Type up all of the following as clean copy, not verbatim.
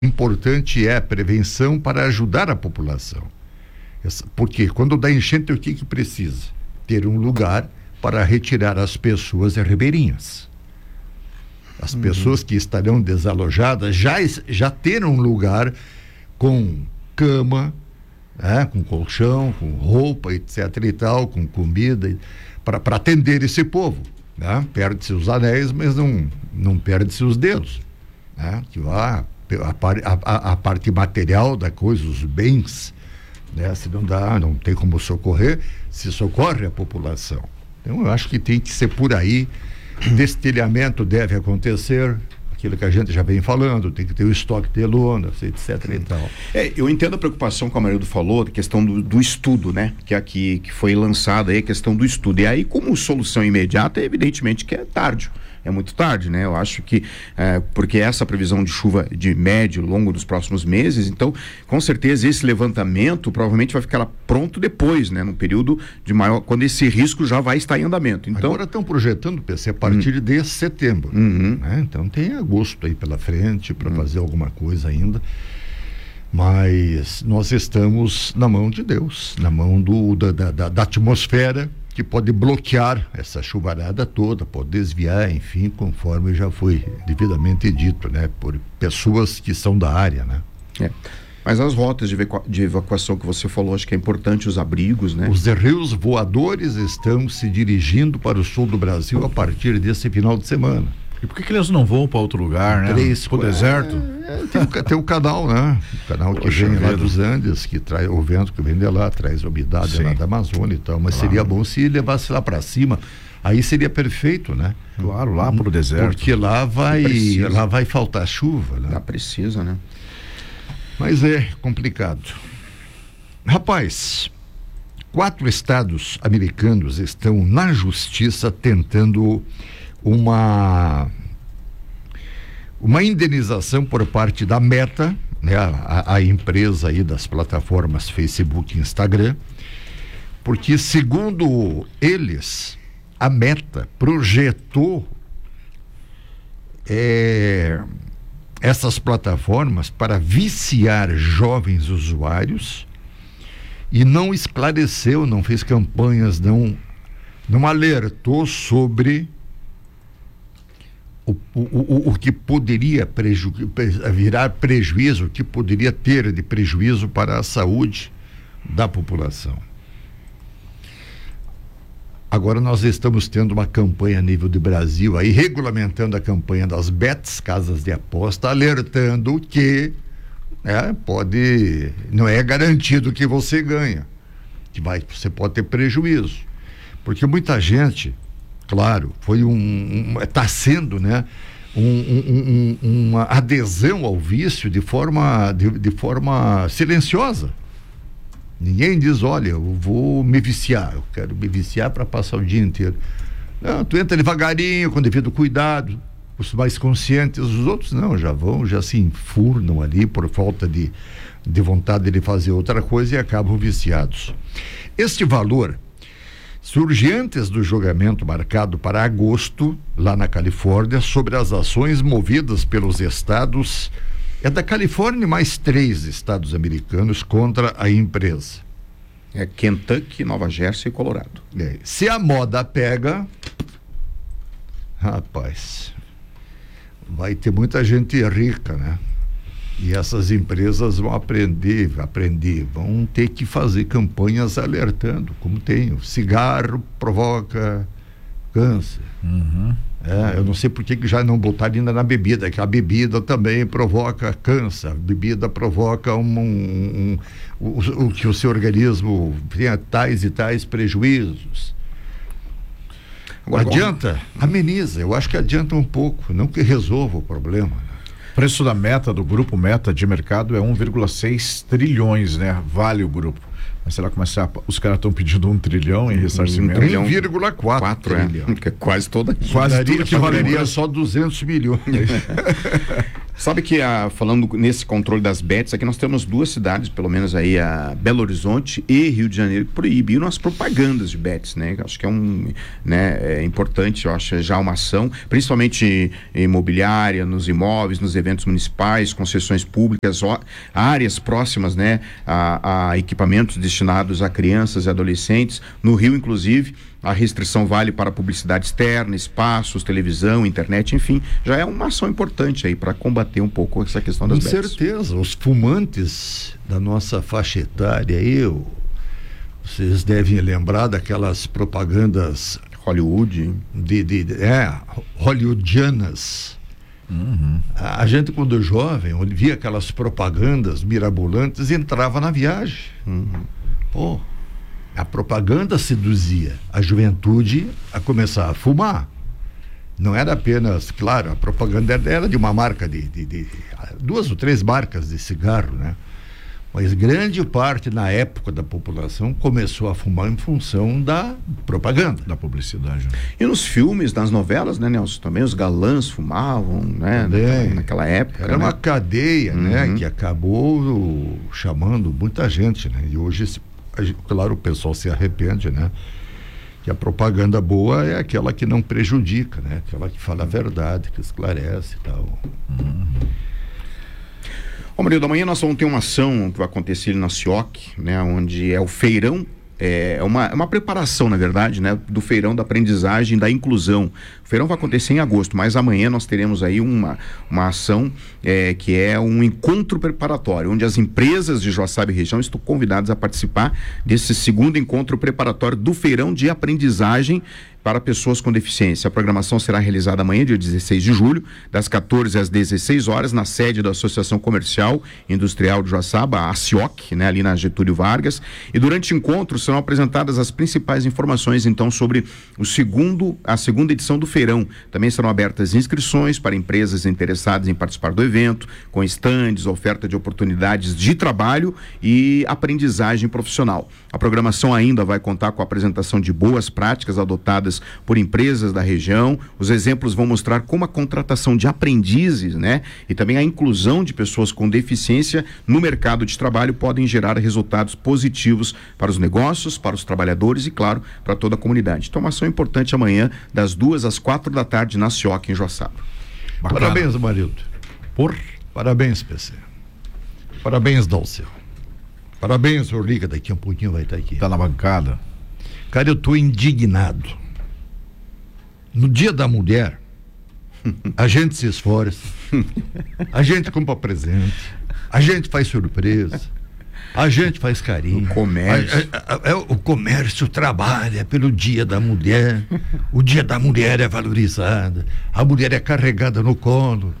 importante é a prevenção para ajudar a população. Porque quando dá enchente, o que precisa? Ter um lugar para retirar as pessoas ribeirinhas. As pessoas que estarão desalojadas já ter um lugar com cama, com colchão, com roupa, etc. e tal, com comida, para atender esse povo. Perde-se os anéis, mas não perde-se os dedos. Que a parte material da coisa, os bens, se não tem como socorrer, se socorre a população. Então eu acho que tem que ser por aí. Destelhamento deve acontecer, aquilo que a gente já vem falando, tem que ter o estoque de lonas, etc. e tal. Eu entendo a preocupação que o Amarildo falou, da questão do estudo, né? Que foi lançada aí, a questão do estudo. E aí, como solução imediata, evidentemente que é tarde. É muito tarde, né? Eu acho que, porque essa previsão de chuva de médio, longo dos próximos meses, então, com certeza, esse levantamento provavelmente vai ficar pronto depois, né? Num período de maior, quando esse risco já vai estar em andamento. Então, agora estão projetando, PC, a partir de setembro. Né? Então, tem agosto aí pela frente para fazer alguma coisa ainda. Mas nós estamos na mão de Deus, na mão da atmosfera, que pode bloquear essa chuvarada toda, pode desviar, enfim, conforme já foi devidamente dito, né, por pessoas que são da área, né. Mas as rotas de evacuação que você falou, acho que é importante os abrigos, né? Os rios voadores estão se dirigindo para o sul do Brasil a partir desse final de semana. E por que eles não vão para outro lugar, né? Para o deserto? Tem o canal, né? O canal que vem lá dos Andes, que traz o vento que vem de lá, traz a umidade lá da Amazônia e tal. Mas seria bom se levasse lá para cima. Aí seria perfeito, né? Claro, lá para o deserto. Porque lá vai faltar chuva, né? Lá precisa, né? Mas é complicado. Rapaz, 4 estados americanos estão na justiça tentando uma indenização por parte da Meta, né, a empresa aí das plataformas Facebook e Instagram, porque segundo eles, a Meta projetou essas plataformas para viciar jovens usuários e não esclareceu, não fez campanhas, não alertou sobre o que poderia virar prejuízo, o que poderia ter de prejuízo para a saúde da população. Agora nós estamos tendo uma campanha a nível de Brasil, aí regulamentando a campanha das bets, casas de aposta, alertando que não é garantido que você ganha, você pode ter prejuízo, porque muita gente, claro, está sendo, né, uma adesão ao vício de forma silenciosa. Ninguém diz, olha, eu vou me viciar, eu quero me viciar para passar o dia inteiro. Não, tu entra devagarinho, com devido cuidado, os mais conscientes, os outros não, já se enfurnam ali por falta de vontade de fazer outra coisa e acabam viciados. Este valor surge antes do julgamento marcado para agosto, lá na Califórnia, sobre as ações movidas pelos estados, da Califórnia e mais 3 estados americanos contra a empresa. Kentucky, Nova Jersey e Colorado. Se a moda pega, rapaz, vai ter muita gente rica, né? E essas empresas vão vão ter que fazer campanhas alertando, como tem. O cigarro provoca câncer. Eu não sei por que já não botaram ainda na bebida, que a bebida também provoca câncer, a bebida provoca que o seu organismo tenha tais e tais prejuízos. Agora, adianta? Ameniza, eu acho que adianta um pouco, não que resolva o problema, né? O preço da Meta, do grupo Meta de mercado, é 1,6 trilhões, né? Vale o grupo. Mas será que os caras estão pedindo 1 trilhão em ressarcimento? 1,4 trilhão. Quase toda. Quase tudo que valeria só 200 milhões. Sabe que, falando nesse controle das bets, aqui nós temos 2 cidades, pelo menos aí, a Belo Horizonte e Rio de Janeiro, que proibiram as propagandas de bets, né? Acho que é importante, eu acho, já uma ação, principalmente imobiliária, nos imóveis, nos eventos municipais, concessões públicas, áreas próximas, né, a equipamentos destinados a crianças e adolescentes. No Rio, inclusive, a restrição vale para publicidade externa, espaços, televisão, internet, enfim, já é uma ação importante aí para combater um pouco essa questão das bets. Com certeza, os fumantes da nossa faixa etária aí, vocês devem lembrar daquelas propagandas Hollywood, hollywoodianas. A gente, quando jovem, via aquelas propagandas mirabolantes e entrava na viagem. A propaganda seduzia a juventude a começar a fumar. Não era apenas, claro, a propaganda era de uma marca de 2 ou 3 marcas de cigarro, né? Mas grande parte na época da população começou a fumar em função da propaganda, da publicidade. E nos filmes, nas novelas, né, Nelson? Também os galãs fumavam, né? Naquela época. Era uma cadeia, né? Que acabou chamando muita gente, né? E hoje, claro, o pessoal se arrepende, né? Que a propaganda boa é aquela que não prejudica, né? Aquela que fala a verdade, que esclarece e tal. Marildo, amanhã nós vamos ter uma ação que vai acontecer ali na CIOC, né? Onde é o feirão, é uma preparação, na verdade, né? Do feirão da aprendizagem, da inclusão. O feirão vai acontecer em agosto, mas amanhã nós teremos aí uma ação que é um encontro preparatório, onde as empresas de Joaçaba e região estão convidadas a participar desse segundo encontro preparatório do feirão de aprendizagem para pessoas com deficiência. A programação será realizada amanhã, dia 16 de julho, das 14 às 16 horas, na sede da Associação Comercial e Industrial de Joaçaba, a CIOC, né, ali na Getúlio Vargas. E durante o encontro serão apresentadas as principais informações, então, sobre a segunda edição do feirão. Também serão abertas inscrições para empresas interessadas em participar do evento, com estandes, oferta de oportunidades de trabalho e aprendizagem profissional. A programação ainda vai contar com a apresentação de boas práticas adotadas por empresas da região. Os exemplos vão mostrar como a contratação de aprendizes, né, e também a inclusão de pessoas com deficiência no mercado de trabalho podem gerar resultados positivos para os negócios, para os trabalhadores e, claro, para toda a comunidade. Então, uma ação importante amanhã, das 2 às 4 da tarde, na CIOC, em Joaçaba. Bacana. Parabéns, Marildo. Parabéns, PC. Parabéns, Dulce. Parabéns, Orliga, daqui a um pouquinho vai estar aqui. Está na bancada. Cara, eu estou indignado. No Dia da Mulher, a gente se esforça, a gente compra presente, a gente faz surpresa, a gente faz carinho. O comércio. O comércio trabalha pelo Dia da Mulher. O Dia da Mulher é valorizado, a mulher é carregada no colo.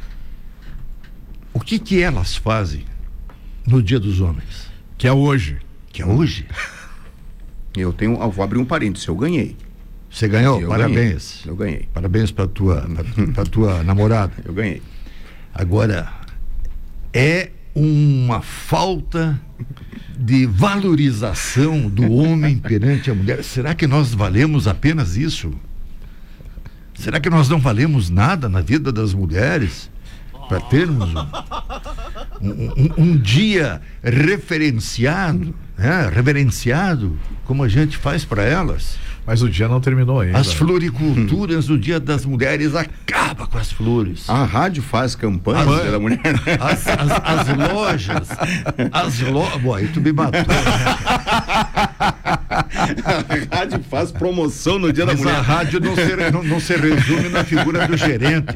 O que elas fazem no Dia dos Homens? Que é hoje. Vou abrir um parênteses, eu ganhei. Você ganhou? Parabéns. Eu ganhei. Parabéns para tua namorada. Eu ganhei. Agora, é uma falta de valorização do homem perante a mulher. Será que nós valemos apenas isso? Será que nós não valemos nada na vida das mulheres? Para termos um dia referenciado, né? Reverenciado, como a gente faz para elas. Mas o dia não terminou ainda. As floriculturas do Dia das Mulheres acaba com as flores. A rádio faz campanha do Dia da Mulher. As lojas. Bom, aí tu me matou. A rádio faz promoção no Dia da Mulher. Mas a rádio não se resume na figura do gerente.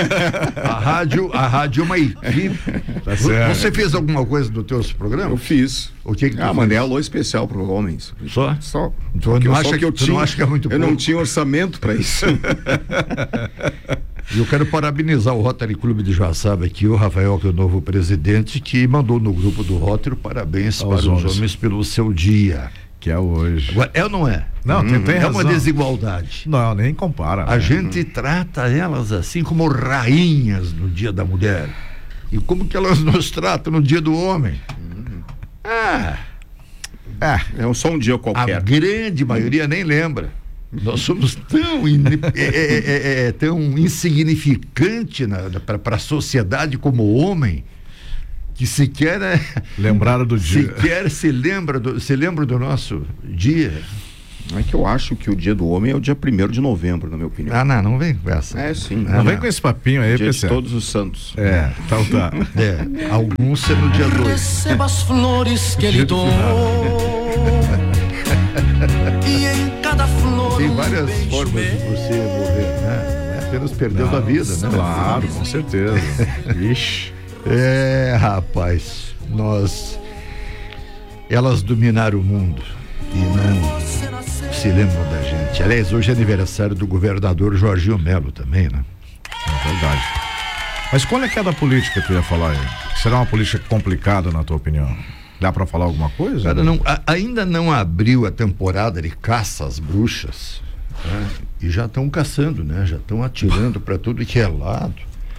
A rádio é uma equipe. Tá certo. Você fez alguma coisa nos teus programas? Eu fiz. O que tu mandei fez? alô especial para os homens. Só? Tu não acha que é muito pouco? Eu não tinha orçamento para isso. E eu quero parabenizar o Rotary Clube de Joaçaba aqui, o Rafael, que é o novo presidente, que mandou no grupo do Rotary parabéns para os homens pelo seu dia. Que é hoje. Agora, é ou não é? Não, tem é razão. Uma desigualdade. Não, nem compara. A gente trata elas assim como rainhas no Dia da Mulher. E como que elas nos tratam no Dia do Homem? É só um dia qualquer. A grande maioria nem lembra. Nós somos tão, tão insignificante para a sociedade como homem, que sequer lembraram do dia. Sequer se lembra do nosso dia. É que eu acho que o dia do homem é o dia 1º de novembro, na minha opinião. Não vem com essa. É, sim. Não vem com esse papinho aí, dia de todos os santos. Então tá. Alguns sendo no dia 2. Receba as flores que ele doou. E em cada flor tem várias formas de você morrer, né? Não é apenas perdendo a vida, né? Claro, com certeza. Ixi. Rapaz, elas dominaram o mundo e não se lembram da gente. Aliás, hoje é aniversário do governador Jorginho Melo também, né? É verdade. Mas qual é que é da política que tu ia falar aí? Será uma política complicada, na tua opinião? Dá pra falar alguma coisa? Cara, ainda não abriu a temporada de caça às bruxas, né? E já estão caçando, né? Já estão atirando para tudo que é lado.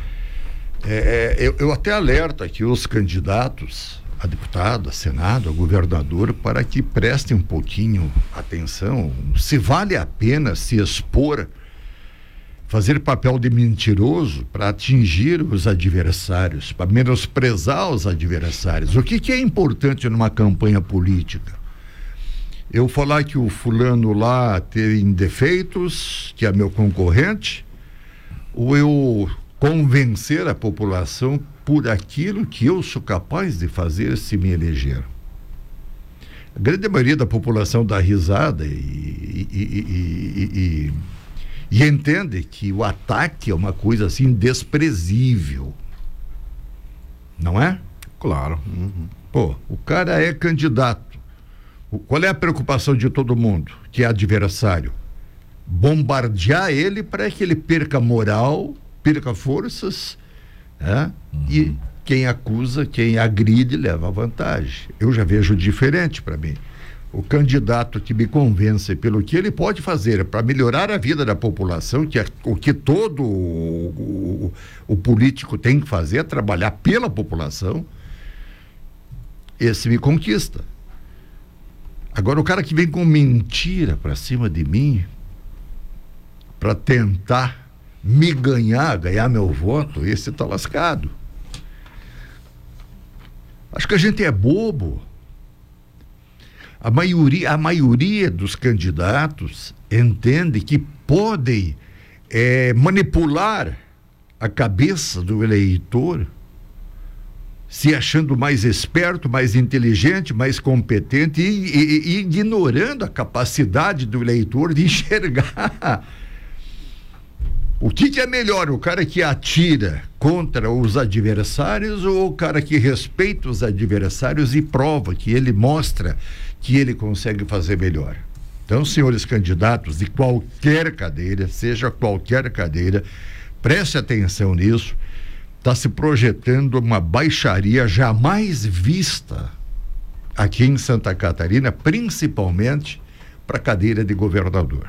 Eu até alerto aqui os candidatos a deputado, a senado, a governador, para que prestem um pouquinho atenção, se vale a pena se expor, fazer papel de mentiroso para atingir os adversários, para menosprezar os adversários. O que é importante numa campanha política? Eu falar que o fulano lá tem defeitos, que é meu concorrente, ou eu convencer a população por aquilo que eu sou capaz de fazer se me eleger? A grande maioria da população dá risada e entende que o ataque é uma coisa assim desprezível, não é? Claro. Pô, o cara é candidato. Qual é a preocupação de todo mundo que é adversário? Bombardear ele para que ele perca moral, perca forças, né? E quem acusa, quem agride, leva vantagem. Eu já vejo diferente para mim. O candidato que me convence pelo que ele pode fazer para melhorar a vida da população, que é o que todo o político tem que fazer, é trabalhar pela população, esse me conquista. Agora, o cara que vem com mentira para cima de mim, para tentar me ganhar meu voto, esse tá lascado. Acho que a gente é bobo. A maioria dos candidatos entende que podem manipular a cabeça do eleitor, se achando mais esperto, mais inteligente, mais competente e ignorando a capacidade do eleitor de enxergar. O que é melhor, o cara que atira contra os adversários ou o cara que respeita os adversários e prova, que ele mostra que ele consegue fazer melhor? Então, senhores candidatos de qualquer cadeira, seja qualquer cadeira, preste atenção nisso. Está se projetando uma baixaria jamais vista aqui em Santa Catarina, principalmente para a cadeira de governador.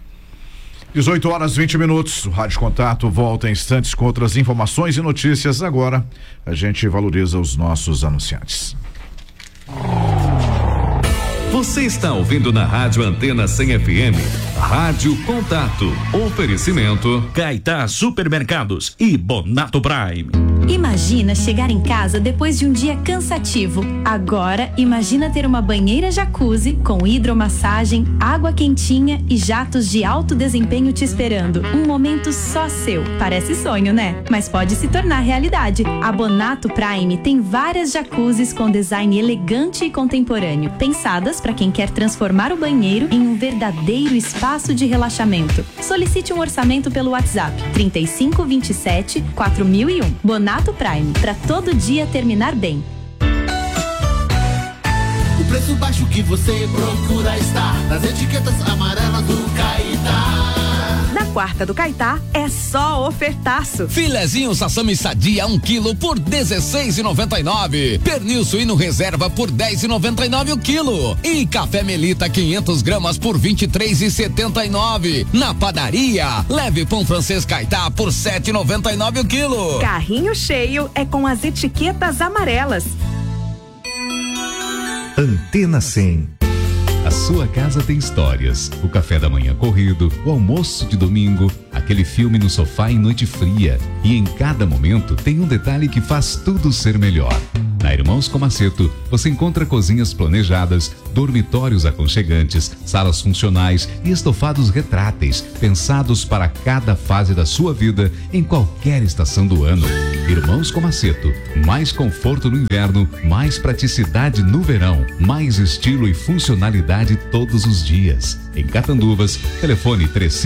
18h20. O Rádio Contato volta em instantes com outras informações e notícias. Agora, a gente valoriza os nossos anunciantes. Você está ouvindo na Rádio Antena 100 FM, Rádio Contato. Oferecimento Caetá Supermercados e Bonato Prime. Imagina chegar em casa depois de um dia cansativo. Agora, imagina ter uma banheira jacuzzi com hidromassagem, água quentinha e jatos de alto desempenho te esperando. Um momento só seu. Parece sonho, né? Mas pode se tornar realidade. A Bonato Prime tem várias jacuzzis com design elegante e contemporâneo, pensadas para quem quer transformar o banheiro em um verdadeiro espaço de relaxamento. Solicite um orçamento pelo WhatsApp 3527-4001. Bonato Prime, para todo dia terminar bem. O preço baixo que você procura está nas etiquetas amarelas do Caetá. Na quarta do Caetá é só ofertaço. Filezinho Sassami Sadia 1 quilo por R$16,99. Pernil suíno reserva por R$10,99 o quilo. E café Melita 500 gramas por R$23,79. Na padaria, leve pão francês Caetá por R$7,99 o quilo. Carrinho cheio é com as etiquetas amarelas. Antena 100. A sua casa tem histórias. O café da manhã corrido, o almoço de domingo, aquele filme no sofá em noite fria. E em cada momento tem um detalhe que faz tudo ser melhor. Na Irmãos Comaceto, você encontra cozinhas planejadas, dormitórios aconchegantes, salas funcionais e estofados retráteis, pensados para cada fase da sua vida, em qualquer estação do ano. Irmãos Comaceto, mais conforto no inverno, mais praticidade no verão, mais estilo e funcionalidade todos os dias. Em Catanduvas, telefone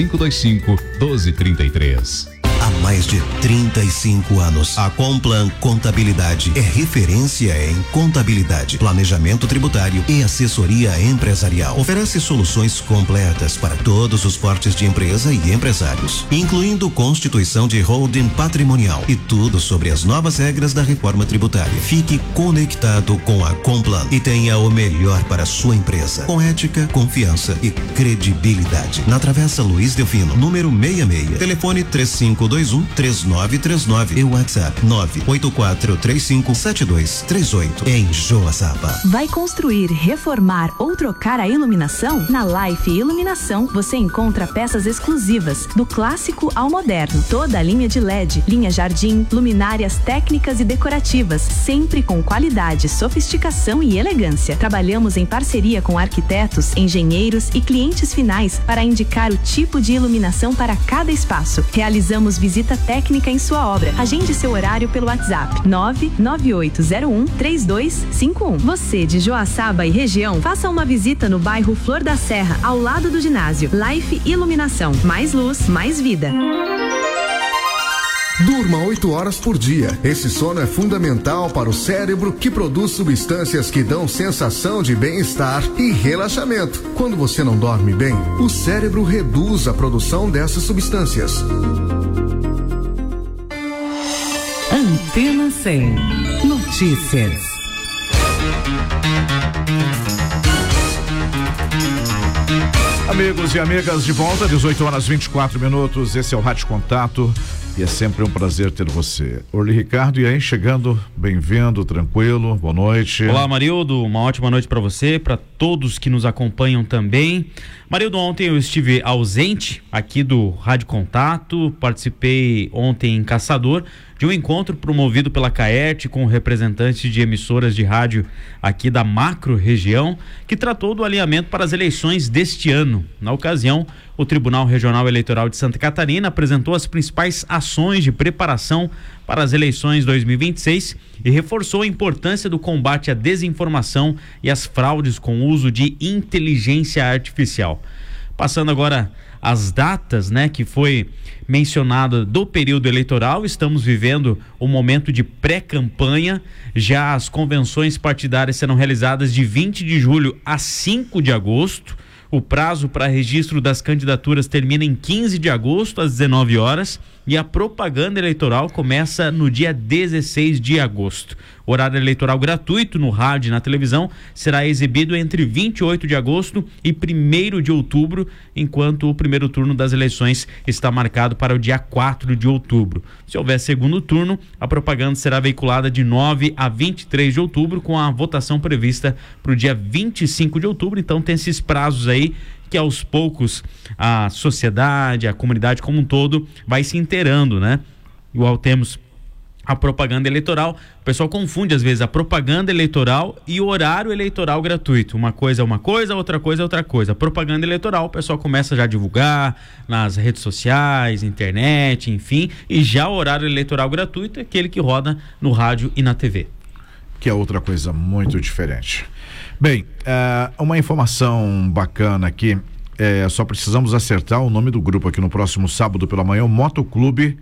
3525-1233. Há mais de 35 anos, a Complan Contabilidade é referência em contabilidade, planejamento tributário e assessoria empresarial. Oferece soluções completas para todos os portes de empresa e empresários, incluindo constituição de holding patrimonial e tudo sobre as novas regras da reforma tributária. Fique conectado com a Complan e tenha o melhor para a sua empresa, com ética, confiança e credibilidade. Na Travessa Luiz Delfino, número 66, telefone 3521-3939 e WhatsApp 984357238 em Joaçaba. Vai construir, reformar ou trocar a iluminação? Na Life Iluminação você encontra peças exclusivas, do clássico ao moderno. Toda a linha de LED, linha jardim, luminárias técnicas e decorativas, sempre com qualidade, sofisticação e elegância. Trabalhamos em parceria com arquitetos, engenheiros e clientes finais para indicar o tipo de iluminação para cada espaço. Realizamos visita técnica em sua obra. Agende seu horário pelo WhatsApp 99801-3251. Você de Joaçaba e região, faça uma visita no bairro Flor da Serra, ao lado do ginásio. Life Iluminação. Mais luz, mais vida. Durma 8 horas por dia. Esse sono é fundamental para o cérebro, que produz substâncias que dão sensação de bem-estar e relaxamento. Quando você não dorme bem, o cérebro reduz a produção dessas substâncias. Antena 100. Notícias. Amigos e amigas, de volta, 18 horas 24 minutos. Esse é o Rádio Contato e é sempre um prazer ter você. Orly Ricardo, e aí, chegando, bem-vindo, tranquilo, boa noite. Olá, Marildo, uma ótima noite para você, para todos que nos acompanham também. Marildo, ontem eu estive ausente aqui do Rádio Contato, participei ontem em Caçador de um encontro promovido pela Caerte com representantes de emissoras de rádio aqui da macro região, que tratou do alinhamento para as eleições deste ano. Na ocasião, o Tribunal Regional Eleitoral de Santa Catarina apresentou as principais ações de preparação para as eleições 2026 e reforçou a importância do combate à desinformação e às fraudes com o uso de inteligência artificial. Passando agora as datas, que foi mencionada do período eleitoral, estamos vivendo um momento de pré-campanha. Já as convenções partidárias serão realizadas de 20 de julho a 5 de agosto. O prazo para registro das candidaturas termina em 15 de agosto, às 19 horas, e a propaganda eleitoral começa no dia 16 de agosto. O horário eleitoral gratuito no rádio e na televisão será exibido entre 28 de agosto e 1º de outubro, enquanto o primeiro turno das eleições está marcado para o dia 4 de outubro. Se houver segundo turno, a propaganda será veiculada de 9 a 23 de outubro, com a votação prevista para o dia 25 de outubro. Então tem esses prazos aí que aos poucos a sociedade, a comunidade como um todo vai se inteirando, Igual temos a propaganda eleitoral, o pessoal confunde às vezes a propaganda eleitoral e o horário eleitoral gratuito. Uma coisa é uma coisa, outra coisa é outra coisa. A propaganda eleitoral, o pessoal começa já a divulgar nas redes sociais, internet, enfim, e já o horário eleitoral gratuito é aquele que roda no rádio e na TV. Que é outra coisa muito diferente. Bem, uma informação bacana aqui, só precisamos acertar o nome do grupo aqui no próximo sábado pela manhã. O Motoclube,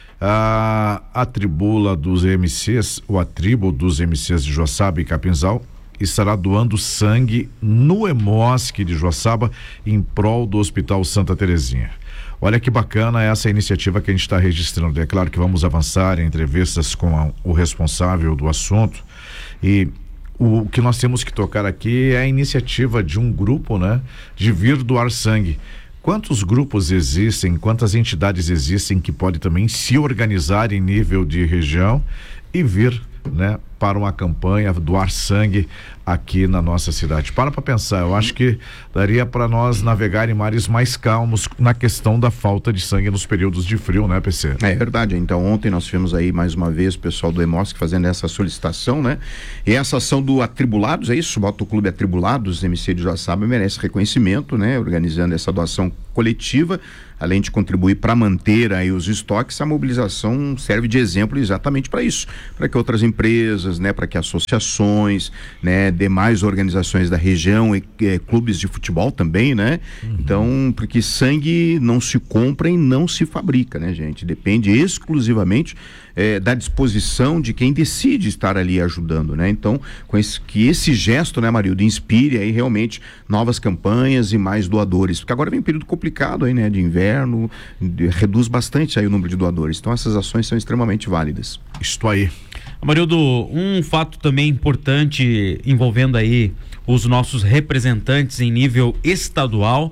a tribula dos MCs, ou a tribo dos MCs de Joaçaba e Capinzal, estará doando sangue no Hemosc de Joaçaba em prol do Hospital Santa Terezinha. Olha que bacana essa iniciativa que a gente está registrando. É claro que vamos avançar em entrevistas com o responsável do assunto, e o que nós temos que tocar aqui é a iniciativa de um grupo, de vir doar sangue. Quantos grupos existem, quantas entidades existem que podem também se organizar em nível de região e vir, para uma campanha, doar sangue aqui na nossa cidade. Para pensar, eu acho que daria para nós navegar em mares mais calmos na questão da falta de sangue nos períodos de frio, né, PC? É verdade. Então ontem nós tivemos aí mais uma vez o pessoal do EMOSC fazendo essa solicitação, né? E essa ação do Atribulados, é isso, bota o Clube Atribulados, MC de Joaçaba, merece reconhecimento, né? Organizando essa doação coletiva, além de contribuir para manter aí os estoques, a mobilização serve de exemplo exatamente para isso, para que outras empresas, né, para que associações, né, demais organizações da região e clubes de futebol também, né? Então, porque sangue não se compra e não se fabrica, né, gente? Depende exclusivamente da disposição de quem decide estar ali ajudando, né? Então, que esse gesto, né, Marildo, inspire aí realmente novas campanhas e mais doadores, porque agora vem um período complicado aí, né, de inverno, reduz bastante aí o número de doadores, então essas ações são extremamente válidas. Isto aí. Amarildo, um fato também importante envolvendo aí os nossos representantes em nível estadual,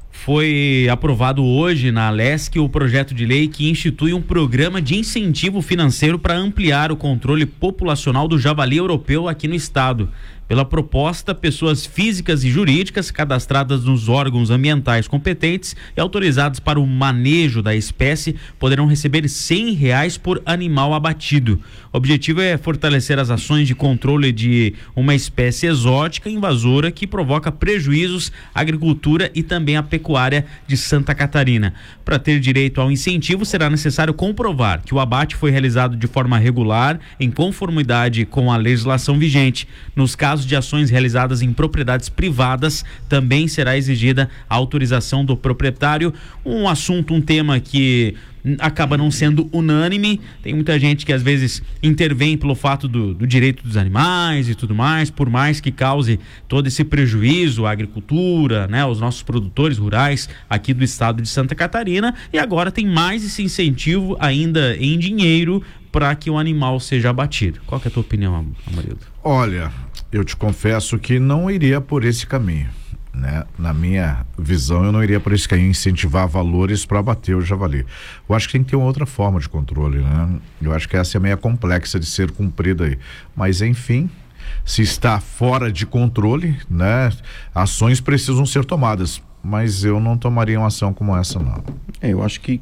foi aprovado hoje na Alesc o projeto de lei que institui um programa de incentivo financeiro para ampliar o controle populacional do javali europeu aqui no estado. Pela proposta, pessoas físicas e jurídicas cadastradas nos órgãos ambientais competentes e autorizadas para o manejo da espécie poderão receber R$100 por animal abatido. O objetivo é fortalecer as ações de controle de uma espécie exótica invasora que provoca prejuízos à agricultura e também à pecuária de Santa Catarina. Para ter direito ao incentivo, será necessário comprovar que o abate foi realizado de forma regular, em conformidade com a legislação vigente. Nos casos de ações realizadas em propriedades privadas, também será exigida a autorização do proprietário. Um tema que acaba não sendo unânime. Tem muita gente que às vezes intervém pelo fato do direito dos animais e tudo mais, por mais que cause todo esse prejuízo à agricultura, né, aos nossos produtores rurais aqui do estado de Santa Catarina, e agora tem mais esse incentivo ainda em dinheiro para que o animal seja abatido. Qual que é a tua opinião, Amarildo? Olha, eu te confesso que não iria por esse caminho, né? Na minha visão, eu não iria por esse caminho, incentivar valores para abater o javali. Eu acho que tem que ter uma outra forma de controle, né? Eu acho que essa é meio complexa de ser cumprida aí. Mas, enfim, se está fora de controle, né? Ações precisam ser tomadas, mas eu não tomaria uma ação como essa, não. Eu acho que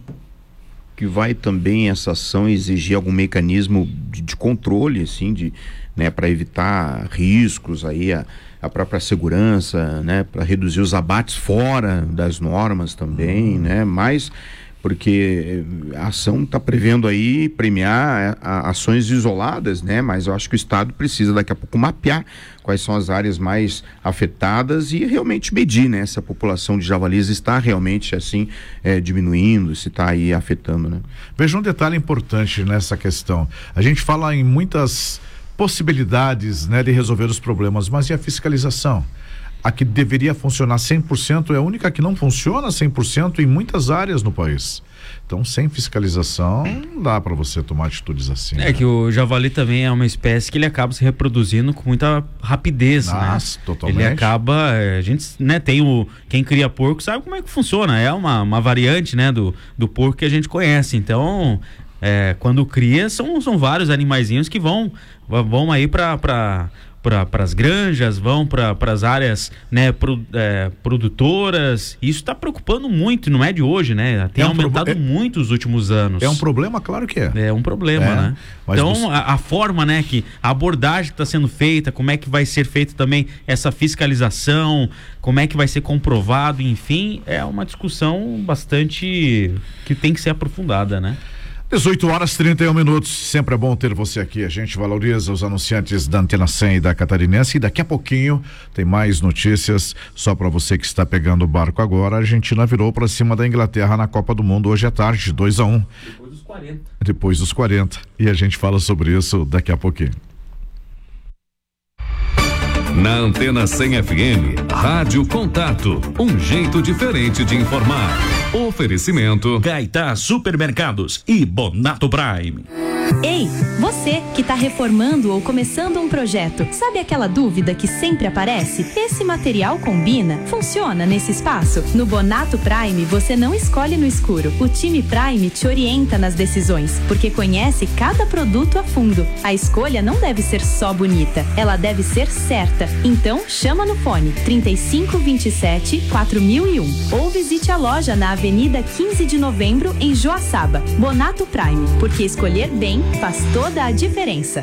vai também essa ação exigir algum mecanismo de controle, assim, né, para evitar riscos aí, a própria segurança, né, para reduzir os abates fora das normas também, né, mas porque a ação está prevendo aí premiar ações isoladas, né? Mas eu acho que o Estado precisa daqui a pouco mapear quais são as áreas mais afetadas e realmente medir, né? Se a população de javalis está realmente assim diminuindo, se está aí afetando, né? Veja um detalhe importante nessa questão. A gente fala em muitas possibilidades, né, de resolver os problemas, mas e a fiscalização? A que deveria funcionar 100% é a única que não funciona 100% em muitas áreas no país. Então, sem fiscalização, não dá para você tomar atitudes assim. É, né? Que o javali também é uma espécie que ele acaba se reproduzindo com muita rapidez. Nossa, né? Totalmente. Ele acaba, a gente, né, quem cria porco sabe como é que funciona. É uma variante, né, do porco que a gente conhece. Então, quando cria, são vários animaizinhos que vão aí para as granjas, vão para as áreas, né, produtoras. Isso está preocupando muito, não é de hoje, né? Tem aumentado muito nos últimos anos. É um problema? Claro que é. É um problema, né? Então, a forma, né, a abordagem que está sendo feita, como é que vai ser feita também essa fiscalização, como é que vai ser comprovado, enfim, é uma discussão bastante que tem que ser aprofundada, né? 18h31. Sempre é bom ter você aqui. A gente valoriza os anunciantes da Antena 100 e da Catarinense. E daqui a pouquinho tem mais notícias. Só para você que está pegando o barco agora, a Argentina virou para cima da Inglaterra na Copa do Mundo hoje à tarde, 2-1. Depois dos 40. E a gente fala sobre isso daqui a pouquinho. Na Antena 100 FM, Rádio Contato, um jeito diferente de informar. Oferecimento Caetá Supermercados e Bonato Prime. Ei, você que está reformando ou começando um projeto, sabe aquela dúvida que sempre aparece? Esse material combina? Funciona nesse espaço? No Bonato Prime, você não escolhe no escuro. O time Prime te orienta nas decisões, porque conhece cada produto a fundo. A escolha não deve ser só bonita, ela deve ser certa. Então, chama no fone 3527 4001 ou visite a loja na Avenida 15 de Novembro, em Joaçaba. Bonato Prime, porque escolher bem faz toda a diferença.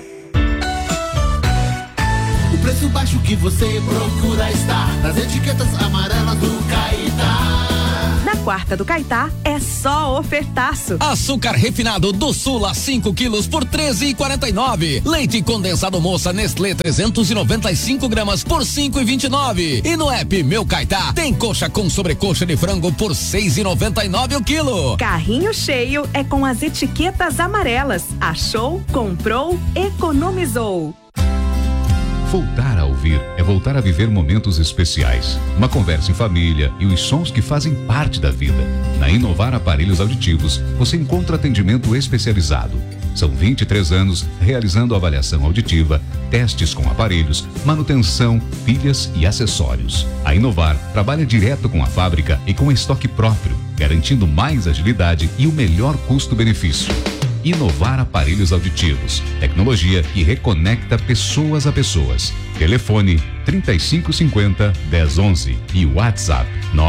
O preço baixo que você procura está nas etiquetas amarelas do Caetá. Na quarta do Caetá é só ofertaço. Açúcar refinado do Sul a 5 quilos por 13,49. Leite condensado Moça Nestlé 395 gramas por 5,29. E no app Meu Caetá tem coxa com sobrecoxa de frango por 6,99 o quilo. Carrinho cheio é com as etiquetas amarelas. Achou, comprou, economizou. Voltar a ouvir é voltar a viver momentos especiais. Uma conversa em família e os sons que fazem parte da vida. Na Inovar Aparelhos Auditivos, você encontra atendimento especializado. São 23 anos realizando avaliação auditiva, testes com aparelhos, manutenção, pilhas e acessórios. A Inovar trabalha direto com a fábrica e com estoque próprio, garantindo mais agilidade e o melhor custo-benefício. Inovar Aparelhos Auditivos. Tecnologia que reconecta pessoas a pessoas. Telefone 3550-1011 e WhatsApp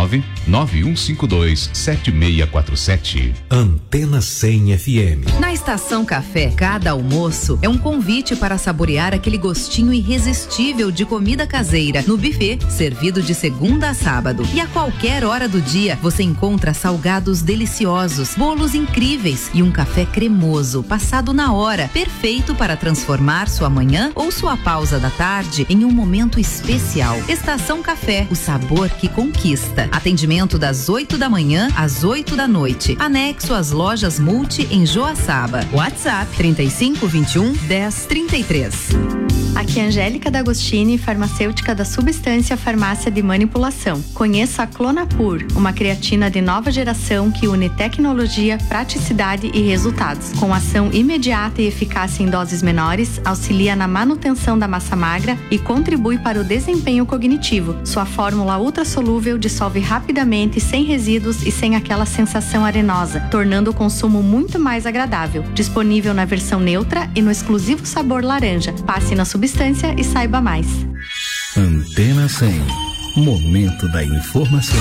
99152-7647. Antena 100 FM. Na Estação Café, cada almoço é um convite para saborear aquele gostinho irresistível de comida caseira no buffet, servido de segunda a sábado. E a qualquer hora do dia, você encontra salgados deliciosos, bolos incríveis e um café cremoso, passado na hora, perfeito para transformar sua manhã ou sua pausa da tarde em um momento especial. Estação Café, o sabor que conquista. Atendimento das 8 da manhã às 8 da noite. Anexo às lojas Multi em Joaçaba. WhatsApp 3521 1033. Aqui é Angélica D'Agostini, farmacêutica da Substância Farmácia de Manipulação. Conheça a Clonapur, uma creatina de nova geração que une tecnologia, praticidade e resultados. Com ação imediata e eficácia em doses menores, auxilia na manutenção da massa magra e contribui para o desempenho cognitivo. Sua fórmula ultrassolúvel dissolve rapidamente, sem resíduos e sem aquela sensação arenosa, tornando o consumo muito mais agradável. Disponível na versão neutra e no exclusivo sabor laranja. Passe na Substância e saiba mais. Antena 100. Momento da informação.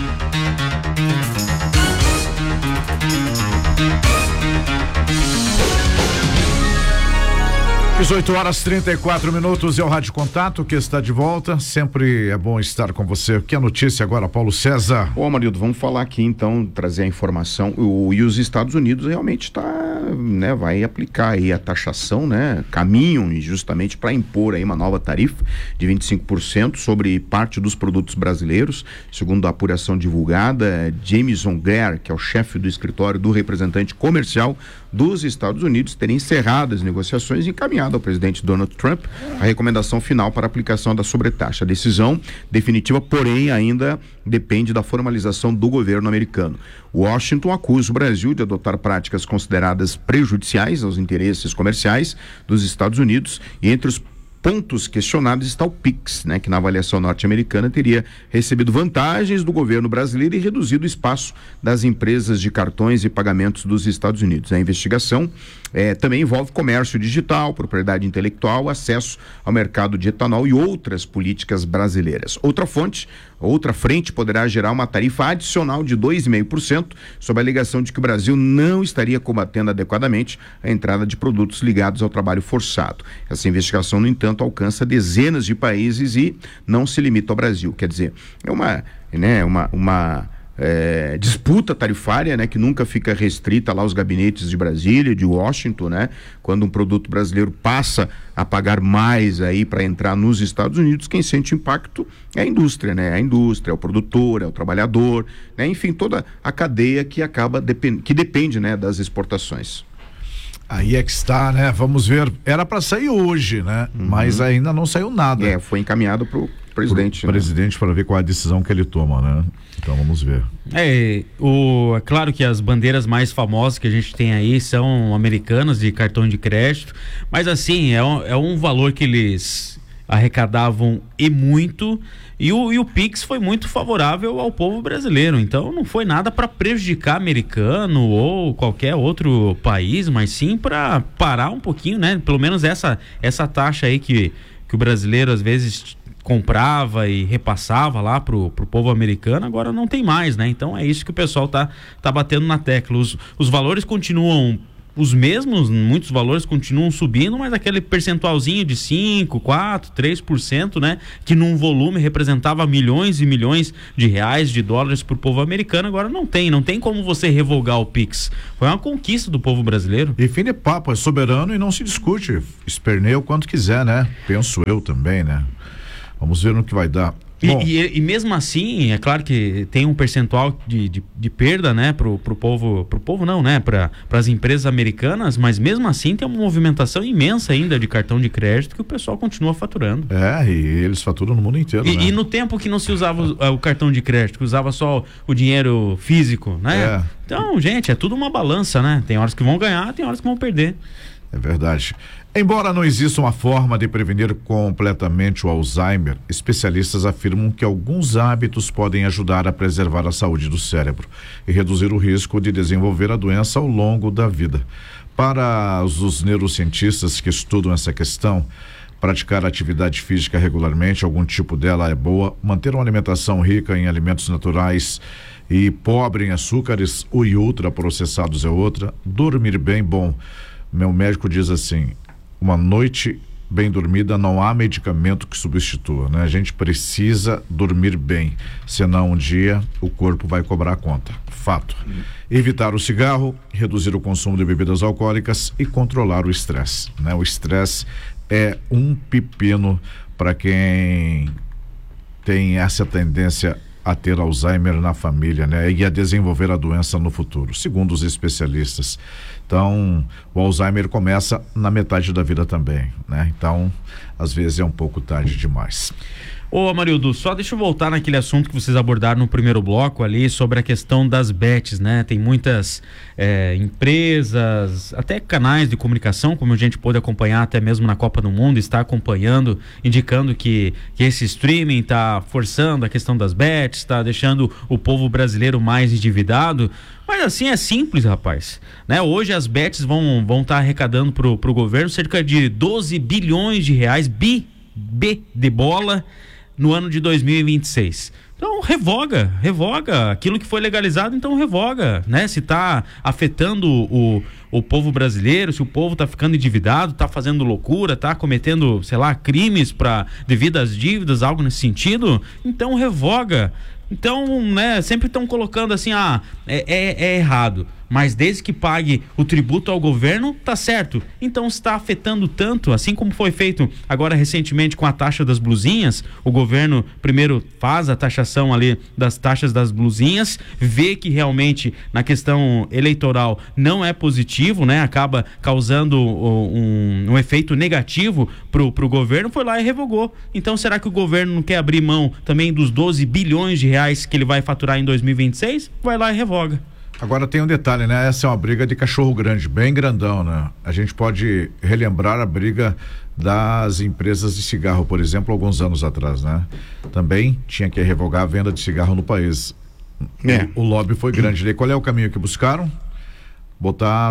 18h34 é o Rádio Contato que está de volta. Sempre é bom estar com você. Que é a notícia agora, Paulo César? Ô, Amarildo, vamos falar aqui então, trazer a informação. E os Estados Unidos realmente vai aplicar aí a taxação, caminham justamente para impor aí uma nova tarifa de 25% sobre parte dos produtos brasileiros. Segundo a apuração divulgada, Jameson Greer, que é o chefe do escritório do representante comercial dos Estados Unidos, teria encerrado as negociações e encaminhado ao presidente Donald Trump a recomendação final para a aplicação da sobretaxa. A decisão definitiva, porém, ainda depende da formalização do governo americano. Washington acusa o Brasil de adotar práticas consideradas prejudiciais aos interesses comerciais dos Estados Unidos, e entre os pontos questionados está o PIX, que na avaliação norte-americana teria recebido vantagens do governo brasileiro e reduzido o espaço das empresas de cartões e pagamentos dos Estados Unidos. A investigação também envolve comércio digital, propriedade intelectual, acesso ao mercado de etanol e outras políticas brasileiras. Outra frente poderá gerar uma tarifa adicional de 2,5% sob a alegação de que o Brasil não estaria combatendo adequadamente a entrada de produtos ligados ao trabalho forçado. Essa investigação, no entanto, alcança dezenas de países e não se limita ao Brasil. Quer dizer, é uma disputa tarifária, que nunca fica restrita lá aos gabinetes de Brasília, de Washington, quando um produto brasileiro passa a pagar mais aí para entrar nos Estados Unidos, quem sente impacto é a indústria, a indústria, é o produtor, é o trabalhador, enfim, toda a cadeia que depende, das exportações. Aí é que está, vamos ver, era para sair hoje, mas ainda não saiu nada. Foi encaminhado presidente. Presidente, para ver qual é a decisão que ele toma, né? Então vamos ver. É claro que as bandeiras mais famosas que a gente tem aí são americanas de cartão de crédito, mas assim, é um valor que eles arrecadavam e muito, e o Pix foi muito favorável ao povo brasileiro, então não foi nada para prejudicar americano ou qualquer outro país, mas sim para parar um pouquinho, né? Pelo menos essa taxa aí que o brasileiro às vezes comprava e repassava lá pro povo americano, agora não tem mais, né? Então é isso que o pessoal tá batendo na tecla. Os valores continuam os mesmos, muitos valores continuam subindo, mas aquele percentualzinho de 5, 4, 3%, né? Que num volume representava milhões e milhões de reais, de dólares pro povo americano, agora não tem como você revogar o Pix. Foi uma conquista do povo brasileiro. E fim de papo, é soberano e não se discute. Esperneia o quanto quiser, né? Penso eu também, né? Vamos ver no que vai dar. E mesmo assim, é claro que tem um percentual de perda, né, pro povo não, né, para as empresas americanas, mas mesmo assim tem uma movimentação imensa ainda de cartão de crédito que o pessoal continua faturando. E eles faturam no mundo inteiro, né? E no tempo que não se usava o cartão de crédito, que usava só o dinheiro físico, né? Então, gente, é tudo uma balança, né? Tem horas que vão ganhar, tem horas que vão perder. É verdade. Embora não exista uma forma de prevenir completamente o Alzheimer, especialistas afirmam que alguns hábitos podem ajudar a preservar a saúde do cérebro e reduzir o risco de desenvolver a doença ao longo da vida. Para os neurocientistas que estudam essa questão, praticar atividade física regularmente, algum tipo dela é boa, manter uma alimentação rica em alimentos naturais e pobre em açúcares e ultraprocessados é outra, dormir bem, bom, meu médico diz assim, uma noite bem dormida não há medicamento que substitua, né? A gente precisa dormir bem, senão um dia o corpo vai cobrar a conta. Fato. Evitar o cigarro, reduzir o consumo de bebidas alcoólicas e controlar o estresse, né? O estresse é um pepino para quem tem essa tendência a ter Alzheimer na família, né? E a desenvolver a doença no futuro, segundo os especialistas. Então, o Alzheimer começa na metade da vida também, né? Então, às vezes é um pouco tarde demais. Ô Amarildo, só deixa eu voltar naquele assunto que vocês abordaram no primeiro bloco ali, sobre a questão das bets, né? Tem muitas empresas, até canais de comunicação, como a gente pôde acompanhar até mesmo na Copa do Mundo, está acompanhando, indicando que esse streaming está forçando a questão das bets, está deixando o povo brasileiro mais endividado. Mas assim é simples, rapaz, né? Hoje as bets vão estar arrecadando pro governo cerca de 12 bilhões de reais, B de bola, no ano de 2026. Então revoga aquilo que foi legalizado, então revoga, né? Se está afetando o povo brasileiro, se o povo está ficando endividado, está fazendo loucura, está cometendo, sei lá, crimes devido às dívidas, algo nesse sentido, então revoga. Então, né, sempre estão colocando assim, é errado, mas desde que pague o tributo ao governo, tá certo. Então, está afetando tanto, assim como foi feito agora recentemente com a taxa das blusinhas, o governo primeiro faz a taxação ali das taxas das blusinhas, vê que realmente na questão eleitoral não é positivo, né, acaba causando um efeito negativo pro governo, foi lá e revogou. Então, será que o governo não quer abrir mão também dos 12 bilhões de reais que ele vai faturar em 2026? Vai lá e revoga. Agora tem um detalhe, né? Essa é uma briga de cachorro grande, bem grandão, né? A gente pode relembrar a briga das empresas de cigarro, por exemplo, alguns anos atrás, né? Também tinha que revogar a venda de cigarro no país. O lobby foi grande. Daí qual é o caminho que buscaram? Botar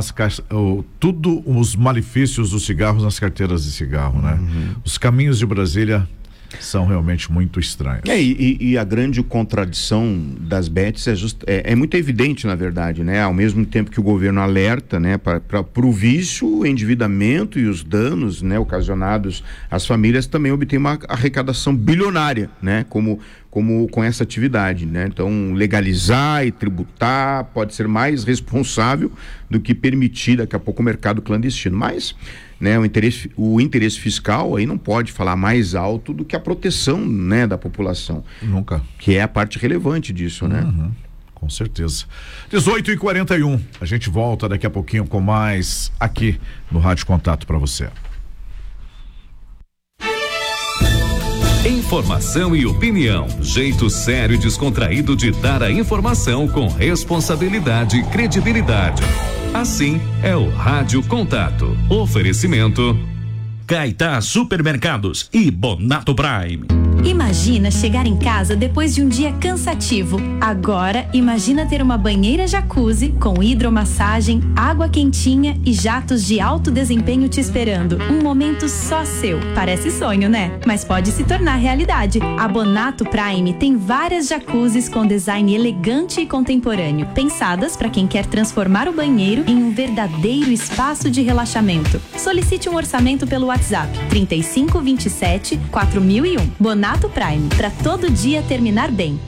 tudo os malefícios dos cigarros nas carteiras de cigarro, né? Os caminhos de Brasília são realmente muito estranhos. E a grande contradição das bets é muito evidente, na verdade, né? Ao mesmo tempo que o governo alerta, né, para o vício, o endividamento e os danos, né, ocasionados às famílias, também obtém uma arrecadação bilionária, né, como com essa atividade, né? Então, legalizar e tributar pode ser mais responsável do que permitir daqui a pouco o mercado clandestino, mas, né, o interesse fiscal aí não pode falar mais alto do que a proteção, né, da população. Nunca. Que é a parte relevante disso, né? Com certeza. 18h41, a gente volta daqui a pouquinho com mais aqui no Rádio Contato para você. Informação e opinião. Jeito sério e descontraído de dar a informação com responsabilidade e credibilidade. Assim é o Rádio Contato. Oferecimento Caetá Supermercados e Bonato Prime. Imagina chegar em casa depois de um dia cansativo. Agora, imagina ter uma banheira jacuzzi com hidromassagem, água quentinha e jatos de alto desempenho te esperando. Um momento só seu. Parece sonho, né? Mas pode se tornar realidade. A Bonato Prime tem várias jacuzzis com design elegante e contemporâneo, pensadas para quem quer transformar o banheiro em um verdadeiro espaço de relaxamento. Solicite um orçamento pelo WhatsApp 3527 4001. Bonato Prime, para todo dia terminar bem.